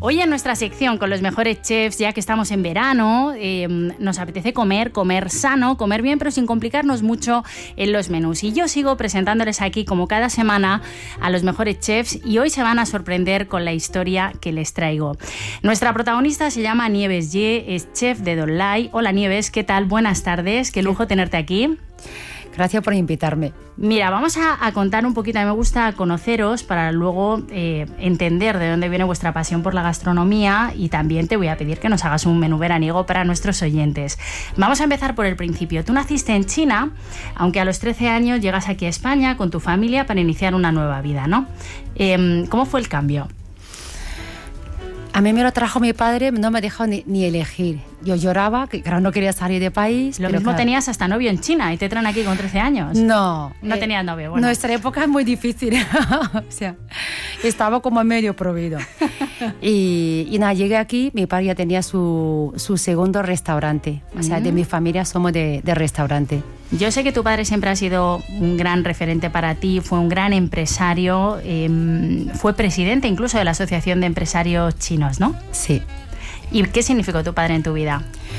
Hoy en nuestra sección con los mejores chefs, ya que estamos en verano, nos apetece comer sano, comer bien, pero sin complicarnos mucho en los menús. Y yo sigo presentándoles aquí, como cada semana, a los mejores chefs, y hoy se van a sorprender con la historia que les traigo. Nuestra protagonista se llama Nieves Ye, es chef de Donlai. Hola Nieves, ¿qué tal? Buenas tardes, qué lujo tenerte aquí. Gracias por invitarme. Mira, vamos a contar un poquito, a mí me gusta conoceros para luego entender de dónde viene vuestra pasión por la gastronomía, y también te voy a pedir que nos hagas un menú veraniego para nuestros oyentes. Vamos a empezar por el principio. Tú naciste en China, aunque a los 13 años llegas aquí a España con tu familia para iniciar una nueva vida, ¿no? ¿Cómo fue el cambio? A mí me lo trajo mi padre, no me dejó ni elegir. Yo lloraba, que claro, no quería salir de país. Lo mismo claro, tenías hasta novio en China y te traen aquí con 13 años. No. No tenías novio, bueno. Nuestra época es muy difícil. O sea, estaba como medio prohibido. Y nada, llegué aquí, mi padre ya tenía su segundo restaurante. O sea, de mi familia somos de restaurante. Yo sé que tu padre siempre ha sido un gran referente para ti, fue un gran empresario, fue presidente incluso de la Asociación de Empresarios Chinos, ¿no? Sí. ¿Y qué significó tu padre en tu vida?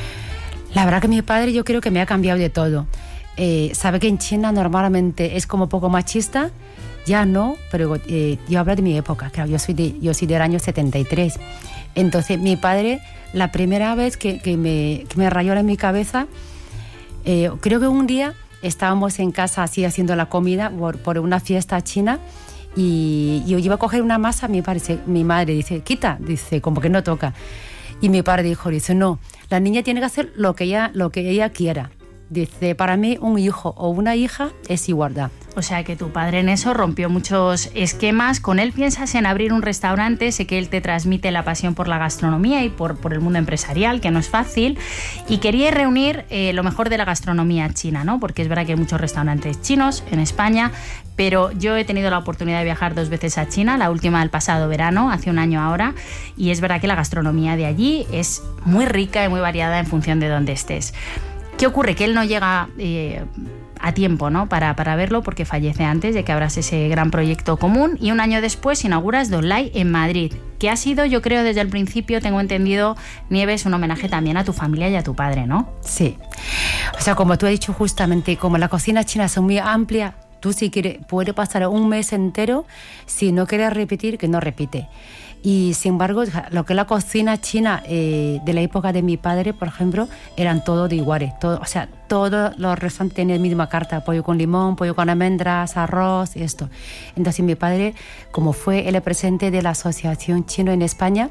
La verdad que mi padre yo creo que me ha cambiado de todo. Sabe que en China normalmente es como poco machista, ya no, pero yo hablo de mi época, claro, yo soy del año 73. Entonces mi padre, la primera vez que me rayó en mi cabeza, creo que un día estábamos en casa así haciendo la comida por una fiesta china, y yo iba a coger una masa, mi madre dice, quita, dice, como que no toca. Y mi padre dice, no, la niña tiene que hacer lo que ella quiera. Dice, para mí un hijo o una hija es igualdad. O sea que tu padre en eso rompió muchos esquemas. Con él piensas en abrir un restaurante, sé que él te transmite la pasión por la gastronomía y por el mundo empresarial, que no es fácil, y quería reunir lo mejor de la gastronomía china, ¿no? Porque es verdad que hay muchos restaurantes chinos en España, pero yo he tenido la oportunidad de viajar 2 veces a China, la última el pasado verano, hace un año ahora, y es verdad que la gastronomía de allí es muy rica y muy variada en función de dónde estés. ¿Qué ocurre? Que él no llega a tiempo, ¿no? para verlo, porque fallece antes de que abras ese gran proyecto común, y un año después inauguras Donlai en Madrid, que ha sido, yo creo, desde el principio, tengo entendido, Nieves, un homenaje también a tu familia y a tu padre, ¿no? Sí. O sea, como tú has dicho justamente, como la cocina china es muy amplia, tú si quieres puedes pasar un mes entero, si no quieres repetir, que no repite. Y sin embargo, lo que es la cocina china de la época de mi padre, por ejemplo, eran todos de iguales. O sea, todos los restaurantes tenían la misma carta: pollo con limón, pollo con almendras, arroz y esto. Entonces mi padre, como fue el presidente de la Asociación Chino en España,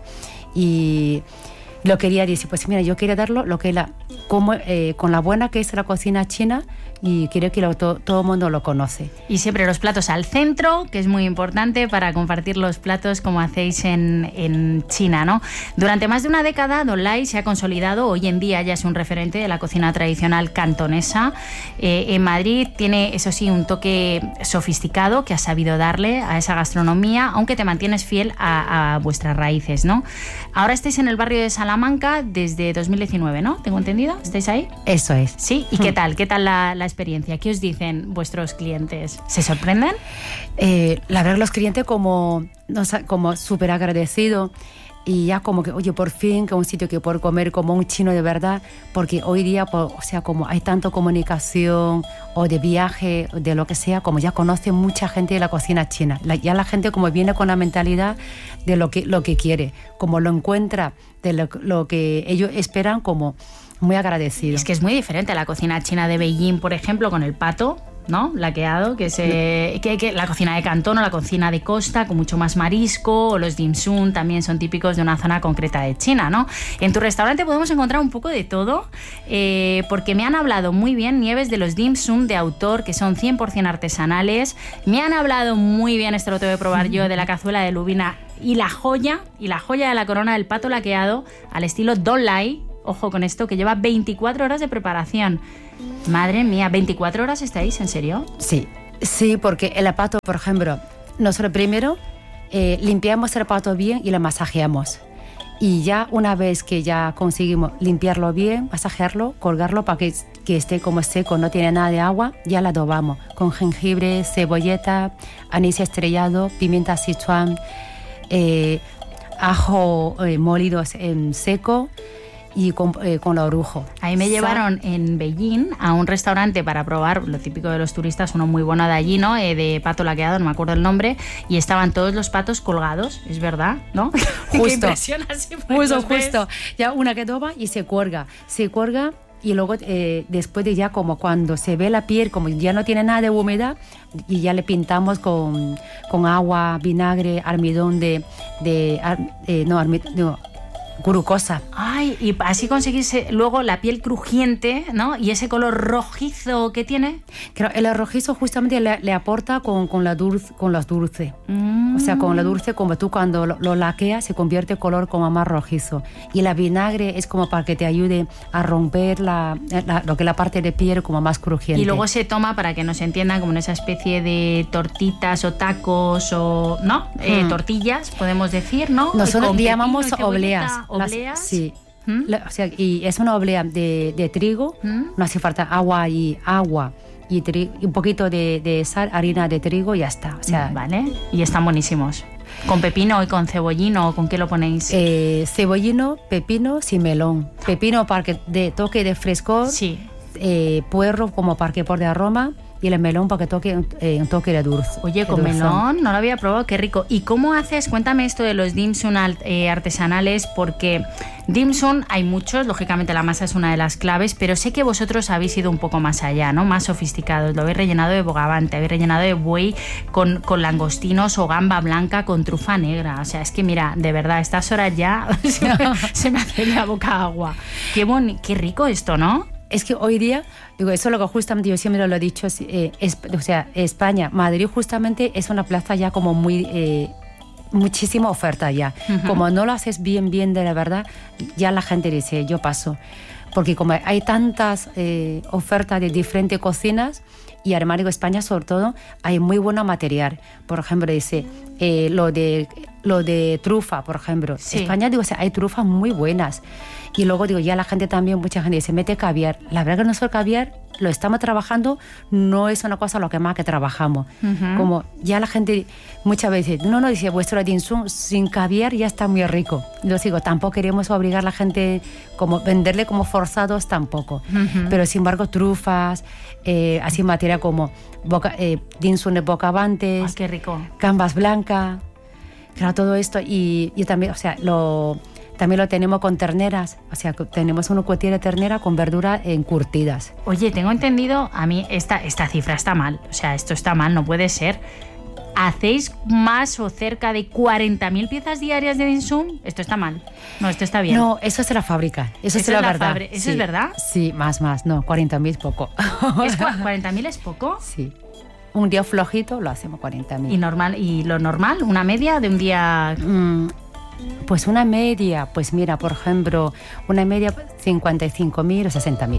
y lo quería decir, pues mira, yo quería darlo lo que es con la buena que es la cocina china, y creo que todo el mundo lo conoce. Y siempre los platos al centro, que es muy importante para compartir los platos como hacéis en China, ¿no? Durante más de una década, Donlai se ha consolidado. Hoy en día ya es un referente de la cocina tradicional cantonesa. En Madrid tiene, eso sí, un toque sofisticado que has sabido darle a esa gastronomía, aunque te mantienes fiel a vuestras raíces, ¿no? Ahora estáis en el barrio de Salamanca desde 2019, ¿no? ¿Tengo entendido? ¿Estáis ahí? Eso es. ¿Sí? ¿Y qué tal? ¿Qué tal la experiencia? ¿Qué os dicen vuestros clientes? ¿Se sorprenden? La verdad, los clientes como súper agradecidos, y ya como que, oye, por fin, que un sitio que por comer como un chino de verdad, porque hoy día, o sea, como hay tanto comunicación o de viaje, o de lo que sea, como ya conoce mucha gente de la cocina china. Ya la gente como viene con la mentalidad de lo que quiere, como lo encuentra, de lo que ellos esperan, como muy agradecido. Es que es muy diferente a la cocina china de Beijing, por ejemplo, con el pato, ¿no? Laqueado, que la cocina de Cantón o la cocina de costa con mucho más marisco, o los dim sum también son típicos de una zona concreta de China, ¿no? En tu restaurante podemos encontrar un poco de todo, porque me han hablado muy bien, Nieves, de los dim sum de autor, que son 100% artesanales. Me han hablado muy bien, esto lo tengo que probar yo, de la cazuela de lubina y la joya de la corona del pato laqueado al estilo Donlai. Ojo con esto, que lleva 24 horas de preparación. Madre mía, ¿24 horas estáis? ¿En serio? Sí, porque el pato, por ejemplo, nosotros primero limpiamos el pato bien y lo masajeamos. Y ya una vez que ya conseguimos limpiarlo bien, masajearlo, colgarlo para que esté como seco, no tiene nada de agua, ya lo adobamos con jengibre, cebolleta, anís estrellado, pimienta Sichuan, ajo molido en seco y con orujo. Ahí me llevaron en Beijing a un restaurante para probar lo típico de los turistas, uno muy bueno de allí, ¿no? De pato laqueado, no me acuerdo el nombre, y estaban todos los patos colgados, es verdad, ¿no? Justo. Justo. Ya una que toma y se cuelga. Y luego después de ya como cuando se ve la piel, como ya no tiene nada de humedad, y ya le pintamos con agua, vinagre, almidón glucosa. Ay, y así conseguirse luego la piel crujiente, ¿no? Y ese color rojizo que tiene. Claro, el rojizo justamente le aporta con los dulces. O sea, con lo dulce, como tú cuando lo laqueas, se convierte en color como más rojizo. Y la vinagre es como para que te ayude a romper lo que es la parte de piel como más crujiente. Y luego se toma, para que nos entiendan, como en esa especie de tortitas o tacos o, ¿no? Tortillas, podemos decir, ¿no? Nosotros le llamamos obleas. ¿Obleas? Sí. O sea, y es una oblea de trigo, no hace falta agua y un poquito de sal, harina de trigo y ya está. O sea, vale, y están buenísimos. ¿Con pepino y con cebollino? ¿Con qué lo ponéis? Cebollino, pepino y melón. Pepino para que de toque de frescor, sí. Puerro como para que por de aroma, y el melón para que toque un toque de dulce. Oye, con melón no lo había probado, qué rico. ¿Y cómo haces? Cuéntame esto de los dim sum artesanales, porque dim sum hay muchos, lógicamente la masa es una de las claves, pero sé que vosotros habéis ido un poco más allá, ¿no? Más sofisticados. Lo habéis rellenado de bogavante, habéis rellenado de buey con langostinos o gamba blanca con trufa negra. O sea, es que mira, de verdad, a estas horas ya se me hace la boca agua. Qué rico esto, ¿no? Es que hoy día, digo, eso es lo que justamente yo siempre lo he dicho, o sea, España, Madrid justamente es una plaza ya como muy... muchísima oferta ya. Como no lo haces bien de la verdad, ya la gente dice, yo paso. Porque como hay tantas ofertas de diferentes cocinas, y además digo, España sobre todo, hay muy buen material. Por ejemplo, dice, lo de trufa, por ejemplo. Sí. España, digo, o sea, hay trufas muy buenas. Y luego digo, ya la gente también, mucha gente dice, mete caviar. La verdad que nosotros caviar lo estamos trabajando, no es una cosa lo que más que trabajamos. Como ya la gente muchas veces, no, dice, vuestro dim sum sin caviar ya está muy rico. Yo digo, tampoco queremos obligar a la gente, como venderle como forzados tampoco. Pero sin embargo, trufas, así materia como dim sum de bocavantes. Ay, qué rico. Gambas blancas, claro, todo esto. Y también, o sea, también lo tenemos con terneras, o sea, tenemos una cuetilla de ternera con verduras encurtidas. Oye, tengo entendido, a mí esta cifra está mal, o sea, esto está mal, no puede ser. ¿Hacéis más o cerca de 40.000 piezas diarias de dim sum? Esto está mal. No, esto está bien. No, eso es de la fábrica, eso es la verdad. ¿Eso sí, es verdad? Sí, más, no, 40.000 es poco. ¿40.000 es poco? Sí. Un día flojito lo hacemos 40.000. ¿Y lo normal? ¿Una media de un día...? Pues una media, pues mira, por ejemplo, una media 55.000 o 60.000.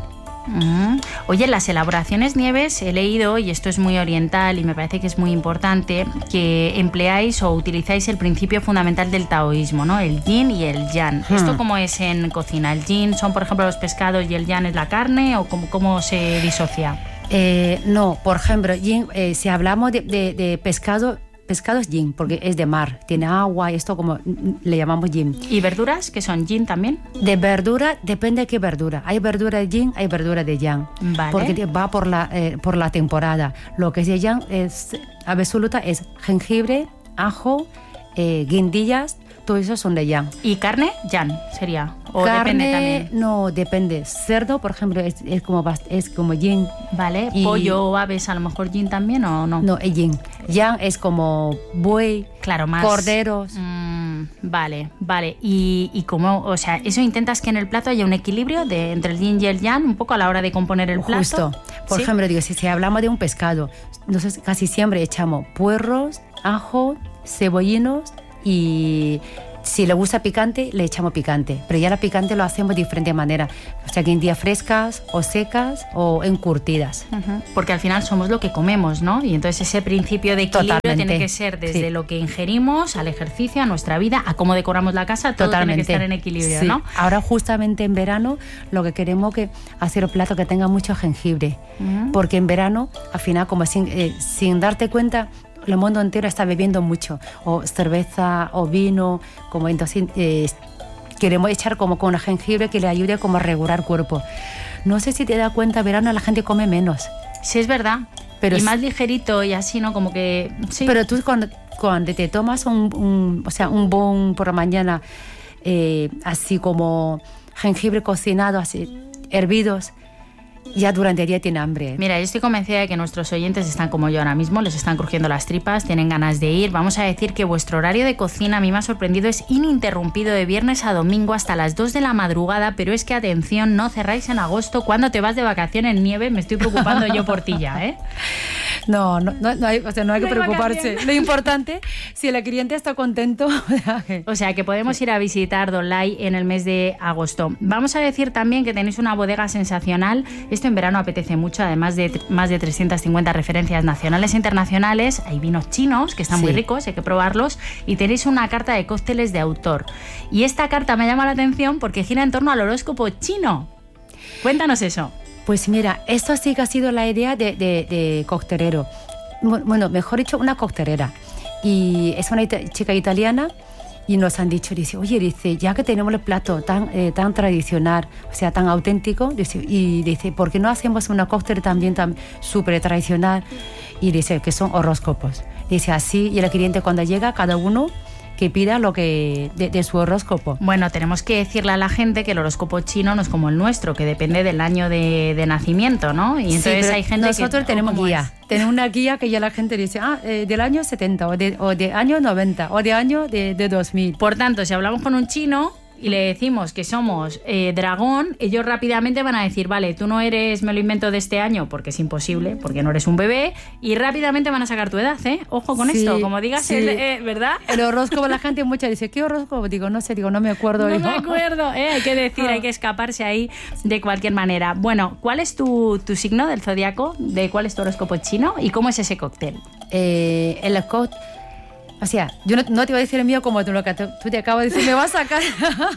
Oye, las elaboraciones Nieves, he leído, y esto es muy oriental y me parece que es muy importante, que empleáis o utilizáis el principio fundamental del taoísmo, ¿no? El yin y el yang. ¿Esto cómo es en cocina? ¿El yin son, por ejemplo, los pescados y el yang es la carne, o cómo se disocia? No, por ejemplo, yin, si hablamos de pescado es yin, porque es de mar, tiene agua y esto como le llamamos yin. ¿Y verduras, que son yin también? De verdura, depende de qué verdura. Hay verdura de yin, hay verdura de yang. Vale. Porque va por la temporada. Lo que es de yang es absoluta, es jengibre, ajo, guindillas, todo eso son de yang. ¿Y carne? Yang sería. ¿O carne, depende también? No, depende. Cerdo, por ejemplo, es como yin. Vale. ¿Pollo o aves a lo mejor yin también o no? No, es yin. Yang es como buey, claro, más corderos. Vale. ¿Y cómo? O sea, ¿eso intentas que en el plato haya un equilibrio entre el yin y el yang un poco a la hora de componer el plato? Justo. Por ejemplo, digo, si hablamos de un pescado, nosotros casi siempre echamos puerros, ajo, cebollinos, y si le gusta picante, le echamos picante. Pero ya la picante lo hacemos de diferente manera. O sea, que en días frescas o secas o encurtidas. Porque al final somos lo que comemos, ¿no? Y entonces ese principio de equilibrio tiene que ser desde lo que ingerimos, al ejercicio, a nuestra vida, a cómo decoramos la casa, todo tiene que estar en equilibrio, ¿no? Ahora justamente en verano lo que queremos es hacer un plato que tenga mucho jengibre. Porque en verano, al final, como sin darte cuenta, el mundo entero está bebiendo mucho, o cerveza o vino, como entonces queremos echar como con jengibre que le ayude como a regular cuerpo. No sé si te das cuenta, verano la gente come menos. Sí, es verdad. Pero y más ligerito y así, ¿no? Como que... Sí. Pero tú cuando te tomas un bon por la mañana, así como jengibre cocinado, así, hervidos, ya durante el día tiene hambre. Mira, yo estoy convencida de que nuestros oyentes están como yo ahora mismo, les están crujiendo las tripas, tienen ganas de ir. Vamos a decir que vuestro horario de cocina, a mí me ha sorprendido, es ininterrumpido de viernes a domingo hasta las 2 de la madrugada, pero es que, atención, no cerráis en agosto. ¿Cuándo te vas de vacaciones en nieve? Me estoy preocupando yo por ti ya, ¿eh? No hay que preocuparse. Lo importante, si el cliente está contento... O sea, que podemos ir a visitar Donlai en el mes de agosto. Vamos a decir también que tenéis una bodega sensacional. Esto en verano apetece mucho, además de más de 350 referencias nacionales e internacionales. Hay vinos chinos que están muy ricos, hay que probarlos. Y tenéis una carta de cócteles de autor. Y esta carta me llama la atención porque gira en torno al horóscopo chino. Cuéntanos eso. Pues mira, esto sí que ha sido la idea de coctelero. Bueno, mejor dicho, una coctelera. Y es una chica italiana y nos han dicho, dice, ya que tenemos el plato tan tradicional, o sea, tan auténtico, dice, ¿por qué no hacemos una cóctel también tan súper tradicional? Y dice que son horóscopos. Dice así, y el cliente cuando llega, cada uno que pida lo que de su horóscopo. Bueno, tenemos que decirle a la gente que el horóscopo chino no es como el nuestro, que depende del año de nacimiento, ¿no? Y entonces hay gente nosotros tenemos guía. Tenemos una guía que ya la gente dice, del año 70, o de año 90, o de año de 2000. Por tanto, si hablamos con un chino y le decimos que somos dragón, ellos rápidamente van a decir, vale, tú no eres, me lo invento de este año, porque es imposible, porque no eres un bebé, y rápidamente van a sacar tu edad, ¿eh? Ojo con esto, como digas, ¿verdad? El horóscopo, la gente mucha dice, ¿qué horóscopo? Digo, no sé, no me acuerdo. No me acuerdo, hay que decir, hay que escaparse ahí de cualquier manera. Bueno, ¿cuál es tu signo del zodiaco? ¿De cuál es tu horóscopo chino? ¿Y cómo es ese cóctel? El cóctel... O sea, yo no te voy a decir el mío como tú, lo que tú te acabas de decir, me vas a sacar.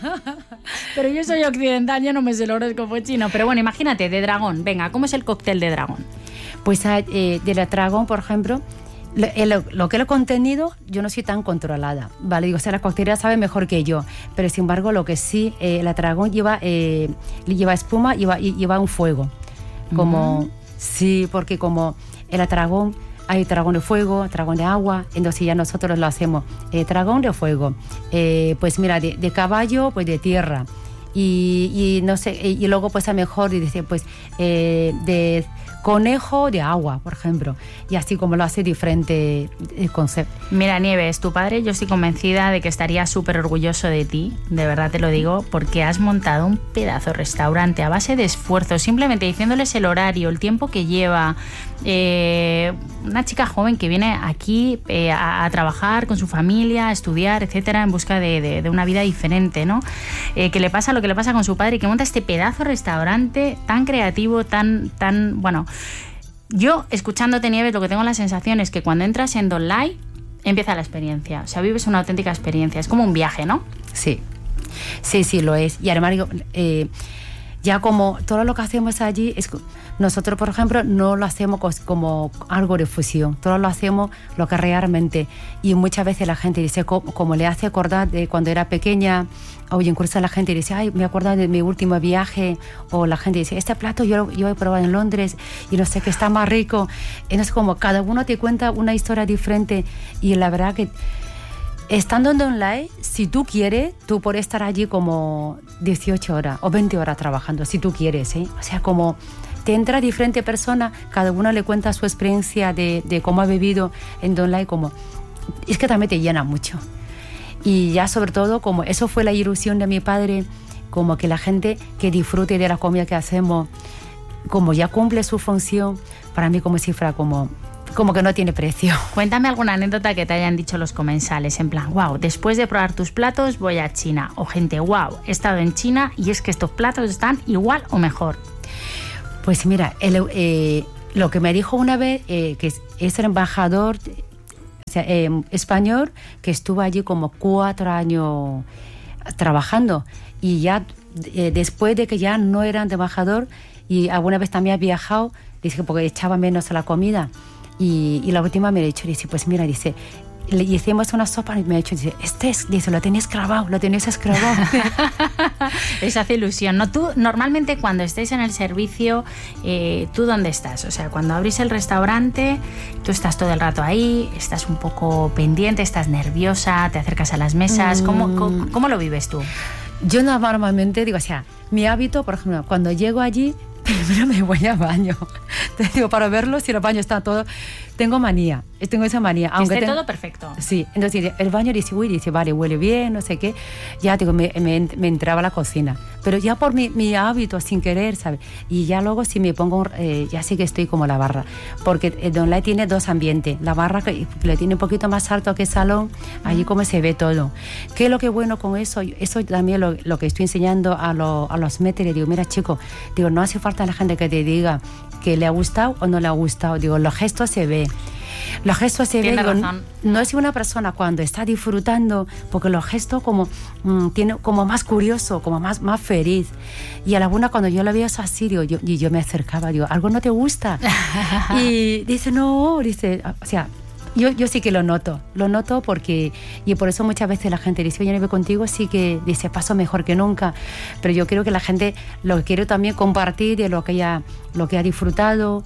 Pero yo soy occidental, yo no me sé el horóscopo chino. Pero bueno, imagínate, de dragón. Venga, ¿cómo es el cóctel de dragón? Pues de la dragón, por ejemplo, lo que es el contenido, yo no soy tan controlada, ¿vale? Digo, o sea, la coctelera sabe mejor que yo. Pero sin embargo, lo que sí, la dragón lleva espuma, lleva un fuego. Como, sí, porque como el dragón... Hay dragón de fuego, dragón de agua, entonces ya nosotros lo hacemos. Dragón de fuego, pues mira, de caballo, pues de tierra. Y no sé, y luego pues a mejor dice, pues de conejo de agua, por ejemplo. Y así como lo hace diferente concepto. Mira, Nieves, tu padre, yo estoy convencida de que estaría súper orgulloso de ti, de verdad te lo digo, porque has montado un pedazo de restaurante a base de esfuerzo, simplemente diciéndoles el horario, el tiempo que lleva. Una chica joven que viene aquí a trabajar con su familia, a estudiar, etcétera, en busca de una vida diferente, ¿no? Que le pasa lo que le pasa con su padre y que monta este pedazo de restaurante tan creativo, tan bueno. Yo, escuchándote, Nieves, lo que tengo la sensación es que cuando entras en Donlai empieza la experiencia, o sea, vives una auténtica experiencia, es como un viaje, ¿no? Sí, lo es. Y además ya como todo lo que hacemos allí, nosotros, por ejemplo, no lo hacemos como algo de fusión, todo lo hacemos lo que realmente. Y muchas veces la gente dice, como le hace acordar de cuando era pequeña, o incluso la gente dice, ay, me acuerdo de mi último viaje, o la gente dice, este plato yo he probado en Londres y no sé qué está más rico. Entonces, como cada uno te cuenta una historia diferente, y la verdad que estando en Donlai, si tú quieres, tú puedes estar allí como 18 horas o 20 horas trabajando, si tú quieres, ¿eh? O sea, como te entra diferente persona, cada uno le cuenta su experiencia de cómo ha vivido en Donlai, como es que también te llena mucho. Y ya sobre todo, como eso fue la ilusión de mi padre, como que la gente que disfrute de la comida que hacemos, como ya cumple su función, para mí como si fuera como que no tiene precio. Cuéntame alguna anécdota que te hayan dicho los comensales, en plan, wow, después de probar tus platos voy a China, o gente, wow, he estado en China y es que estos platos están igual o mejor. Pues mira, lo que me dijo una vez, que es el embajador español, que estuvo allí como 4 años trabajando, y ya después de que ya no eran de embajador, y alguna vez también ha viajado, dice que porque echaba menos a la comida, Y la última me ha dicho, dice, pues mira, dice, le hicimos una sopa y me ha dicho, dice, lo tenéis grabado. Eso hace ilusión, ¿no? Tú, normalmente, cuando estés en el servicio, ¿tú dónde estás? O sea, cuando abrís el restaurante, tú estás todo el rato ahí, estás un poco pendiente, estás nerviosa, te acercas a las mesas. ¿Cómo lo vives tú? Yo normalmente digo, o sea, mi hábito, por ejemplo, cuando llego allí, primero me voy al baño. Te digo, para verlo, si el baño está todo... Tengo esa manía. Aunque esté todo perfecto. Sí, entonces el baño dice, vale, huele bien, no sé qué. Ya digo, me entraba a la cocina. Pero ya por mi hábito, sin querer, ¿sabes? Y ya luego si me pongo, ya sí que estoy como la barra. Porque Don Lai tiene dos ambientes. La barra que le tiene un poquito más alto que el salón, allí como se ve todo. ¿Qué es lo que es bueno con eso? Eso también lo que estoy enseñando a los méteres. Digo, mira, chico, digo, no hace falta la gente que te diga que le ha gustado o no le ha gustado. Digo, los gestos se ven. Los gestos se ven. No es una persona cuando está disfrutando, porque los gestos como tiene como más curioso, como más feliz. Y a la una cuando yo la veía así, digo, yo me acercaba, digo, ¿algo no te gusta? Y dice, no, o sea, yo sí que lo noto porque, y por eso muchas veces la gente dice, oye, Nieve, contigo sí que dice, paso mejor que nunca, pero yo creo que la gente lo quiere también compartir de lo que ha disfrutado,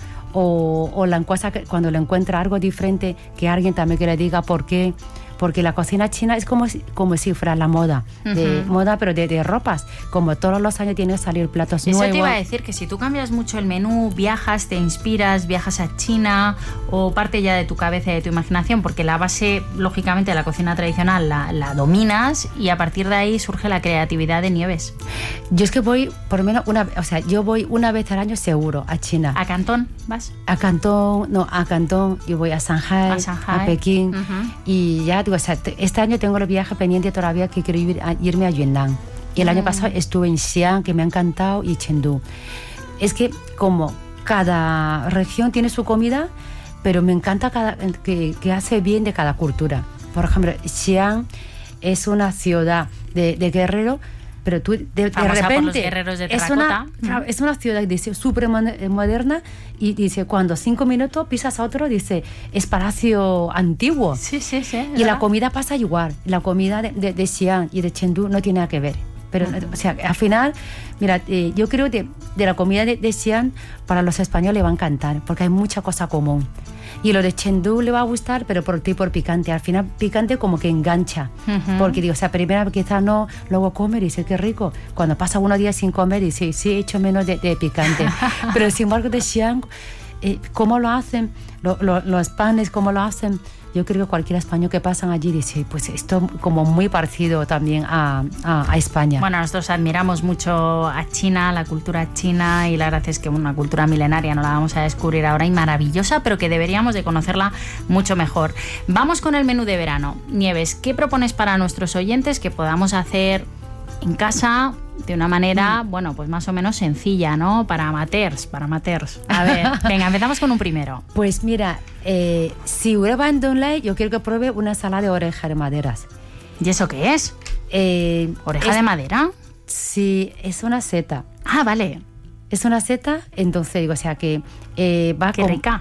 o la cosa que cuando le encuentra algo diferente, que alguien también que le diga por qué. Porque la cocina china es como si fuera la moda, moda pero de ropas, como todos los años tiene que salir platos nuevos. Eso te iba a decir, que si tú cambias mucho el menú, viajas, te inspiras, viajas a China, o parte ya de tu cabeza y de tu imaginación, porque la base, lógicamente, de la cocina tradicional la dominas, y a partir de ahí surge la creatividad de Nieves. Yo es que voy, por lo menos, yo voy una vez al año seguro a China. ¿A Cantón vas? A Cantón, yo voy a Shanghai, a Pekín, y ya digo, o sea, este año tengo los viajes pendientes todavía, que quiero irme a Yunnan. Y el año pasado estuve en Xi'an, que me ha encantado, y Chengdu. Es que como cada región tiene su comida, pero me encanta que hace bien de cada cultura. Por ejemplo, Xi'an es una ciudad de guerrero, pero tú de repente por los guerreros de terracota. Es una ciudad, dice, súper moderna, y dice, cuando 5 minutos pisas a otro, dice, es palacio antiguo. Sí. Y la comida pasa igual. La comida de Xi'an y de Chengdu no tiene nada que ver. Pero, o sea, al final, mira, yo creo que de la comida de Xi'an, para los españoles le va a encantar, porque hay mucha cosa común. Y lo de Chengdu le va a gustar, pero por picante. Al final, picante como que engancha. Porque digo, o sea, primero quizás no, luego comer y dice, qué rico. Cuando pasa unos días sin comer, dice, sí, he hecho menos de picante. Pero sin embargo, de Xi'an, ¿cómo lo hacen? Los panes, ¿cómo lo hacen? Yo creo que cualquier español que pasan allí dice, pues esto como muy parecido también a España. Bueno, nosotros admiramos mucho a China, la cultura china, y la verdad es que una cultura milenaria no la vamos a descubrir ahora, y maravillosa, pero que deberíamos de conocerla mucho mejor. Vamos con el menú de verano. Nieves, ¿qué propones para nuestros oyentes que podamos hacer en casa de una manera, bueno, pues más o menos sencilla, ¿no? Para amateurs. A ver, venga, empezamos con un primero. Pues mira, si hubiera va en Don Lai, yo quiero que pruebe una ensalada de oreja de maderas. ¿Y eso qué es? ¿Oreja de madera? Sí, es una seta. Ah, vale. Es una seta, entonces digo, o sea que va Qué rica.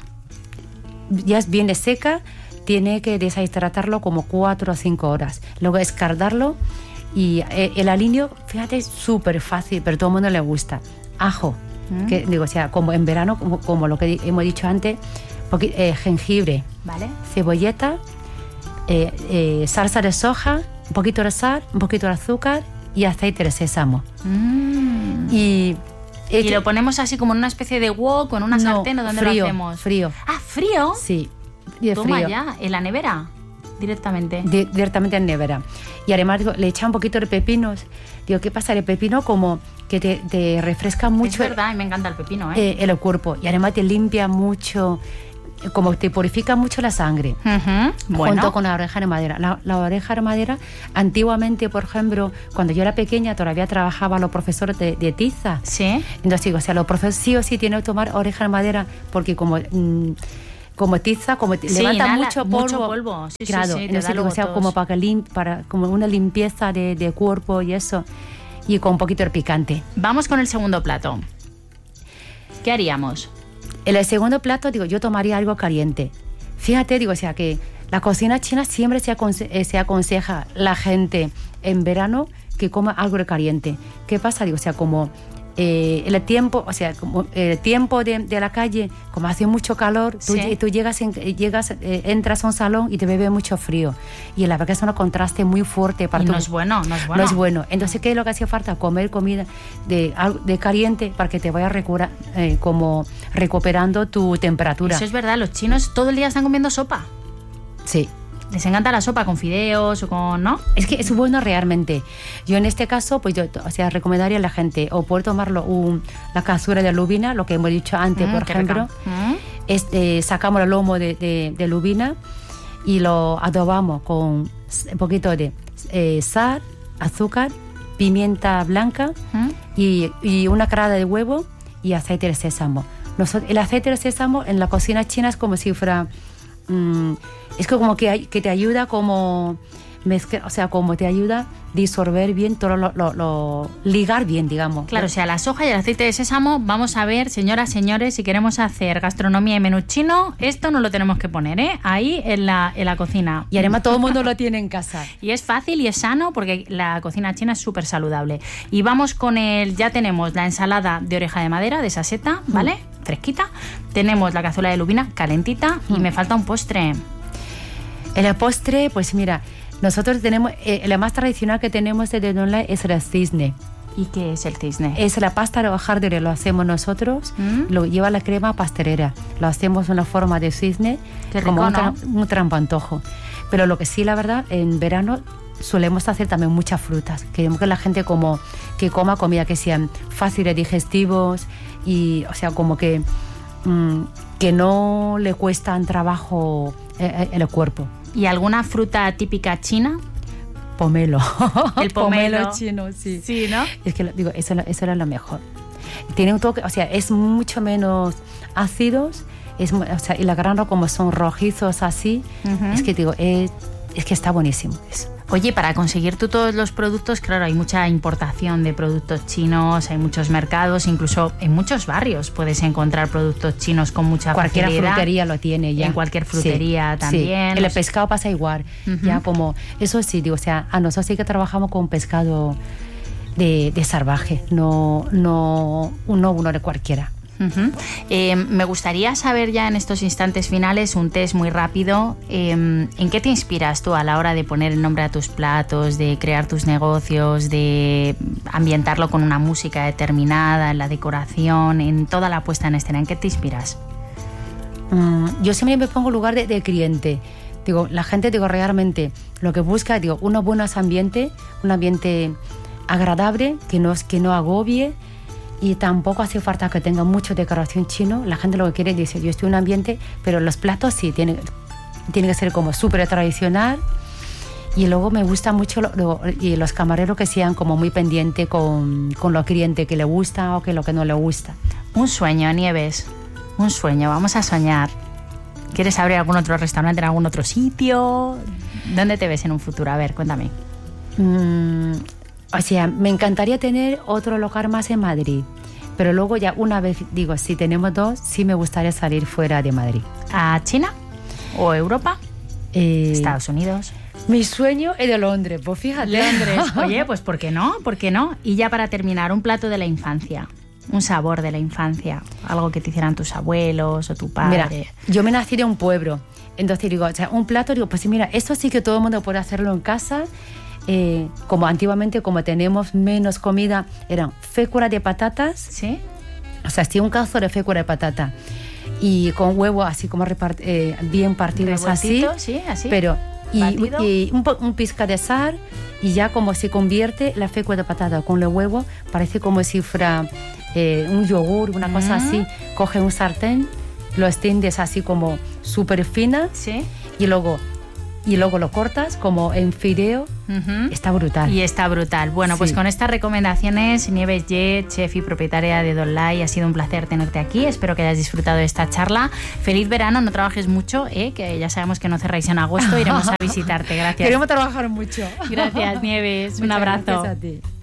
Ya es bien seca, tiene que deshidratarlo como 4 o 5 horas. Luego escardarlo. Y el aliño, fíjate, es súper fácil, pero todo el mundo le gusta. Ajo, que digo, o sea, como en verano, como lo que hemos dicho antes, jengibre, ¿vale? Cebolleta, salsa de soja, un poquito de sal, un poquito de azúcar y aceite de sésamo. Y lo ponemos así como en una especie de wok, en una sartén, ¿o dónde lo hacemos? Frío. Ah, ¿frío? Sí. Toma frío. ya, ¿en la nevera? Directamente. Directamente en nevera. Y además digo, le echa un poquito de pepinos. Digo, ¿qué pasa? El pepino como que te refresca mucho. Es verdad, me encanta el pepino, el cuerpo. Y además te limpia mucho, como te purifica mucho la sangre. Junto con la oreja de madera. La oreja de madera, antiguamente, por ejemplo, cuando yo era pequeña, todavía trabajaba los profesores de tiza. Sí. Entonces digo, o sea, los profesores sí o sí tienen que tomar oreja de madera, porque como tiza, levanta mucho polvo. Sí, claro, sí, entonces digo, o sea, como para como una limpieza de cuerpo y eso, y con un poquito de picante. Vamos con el segundo plato. ¿Qué haríamos? En el segundo plato, digo, yo tomaría algo caliente. Fíjate, digo, o sea, que la cocina china siempre se aconseja la gente en verano que coma algo de caliente. ¿Qué pasa? Digo, o sea, como el tiempo, o sea, como el tiempo de la calle, como hace mucho calor, tú entras a un salón y te bebe mucho frío. Y la verdad que es un contraste muy fuerte para no es bueno. No es bueno. Entonces, ¿qué es lo que hacía falta? Comer comida de caliente para que te vaya como recuperando tu temperatura. Eso es verdad, los chinos todo el día están comiendo sopa. Sí. Les encanta la sopa con fideos o con... ¿no? Es que es bueno realmente. Yo en este caso, pues yo, o sea, recomendaría a la gente o poder tomarlo la cazuela de lubina, lo que hemos dicho antes, por ejemplo. Sacamos el lomo de lubina y lo adobamos con un poquito de sal, azúcar, pimienta blanca y una clara de huevo y aceite de sésamo. El aceite de sésamo en la cocina china es como si fuera... es como que te ayuda como mezclar, o sea, como te ayuda a disolver bien todo ligar bien, digamos. Claro, o sea, la soja y el aceite de sésamo, vamos a ver, señoras, señores, si queremos hacer gastronomía y menú chino, esto no lo tenemos que poner, ahí en la cocina. Y además todo el mundo lo tiene en casa. Y es fácil y es sano porque la cocina china es súper saludable. Y vamos con ya tenemos la ensalada de oreja de madera, de saseta, ¿vale? Fresquita. Tenemos la cazuela de lubina calentita y me falta un postre. El postre, pues mira, nosotros tenemos, la más tradicional que tenemos de Don Lai es el cisne. ¿Y qué es el cisne? Es la pasta de hojaldre, lo hacemos nosotros, lo lleva la crema pastelera, lo hacemos en la forma de cisne, qué como rico, ¿no? un trampantojo. Pero lo que sí, la verdad, en verano solemos hacer también muchas frutas. Queremos que la gente que coma comida que sean fáciles, digestivos y, o sea, como que no le cuestan trabajo en el cuerpo. ¿Y alguna fruta típica china? Pomelo. El pomelo chino, sí. Sí, ¿no? Es que digo, eso era lo mejor. Tiene un toque, o sea, es mucho menos ácidos, o sea, y la grano como son rojizos así, es que digo, es que está buenísimo eso. Oye, para conseguir tú todos los productos, claro, hay mucha importación de productos chinos, hay muchos mercados, incluso en muchos barrios puedes encontrar productos chinos con mucha facilidad. Cualquier frutería lo tiene ya. En cualquier frutería también. Sí. El pescado pasa igual. Ya como, eso sí, digo, o sea, a nosotros sí que trabajamos con pescado de salvaje, no uno de cualquiera. Me gustaría saber ya en estos instantes finales, un test muy rápido, ¿en qué te inspiras tú a la hora de poner el nombre a tus platos, de crear tus negocios, de ambientarlo con una música determinada, en la decoración, en toda la puesta en escena? ¿En qué te inspiras? Yo siempre me pongo en lugar de cliente. Digo, la gente, digo, realmente lo que busca, digo, un buen ambiente, un ambiente agradable, que no agobie. Y tampoco hace falta que tenga mucha decoración chino. La gente lo que quiere dice, yo estoy en un ambiente, pero los platos sí tienen que ser como súper tradicional. Y luego me gusta mucho y los camareros que sean como muy pendientes con los clientes que le gusta o que lo que no le gusta. Un sueño, Nieves. Un sueño. Vamos a soñar. ¿Quieres abrir algún otro restaurante en algún otro sitio? ¿Dónde te ves en un futuro? A ver, cuéntame. O sea, me encantaría tener otro local más en Madrid, pero luego ya una vez, digo, si tenemos dos, sí me gustaría salir fuera de Madrid. ¿A China? ¿O Europa? ¿Estados Unidos? Mi sueño es de Londres, pues fíjate. Londres. Oye, pues ¿por qué no? ¿Por qué no? Y ya para terminar, un plato de la infancia, un sabor de la infancia, algo que te hicieran tus abuelos o tu padre. Mira, yo me nací de un pueblo, entonces digo, o sea, un plato, digo, pues mira, esto sí que todo el mundo puede hacerlo en casa. Como antiguamente, como tenemos menos comida, eran fécula de patatas. ¿Sí? O sea, sí, un cazo de fécula de patata y con huevo así como bien partidos así. Sí, así. Pero y un pizca de sal y ya como se convierte la fécula de patata con el huevo, parece como si fuera un yogur, una cosa así. Coge un sartén, lo extiendes así como súper fina. Sí. Y luego lo cortas como en fideo. Está brutal. Y está brutal. Bueno, pues con estas recomendaciones, Nieves Ye, chef y propietaria de Don Lai, ha sido un placer tenerte aquí. Espero que hayas disfrutado de esta charla. Feliz verano, no trabajes mucho, que ya sabemos que no cerráis en agosto, iremos a visitarte. Gracias. Queremos trabajar mucho. Gracias, Nieves. Un abrazo. Gracias a ti.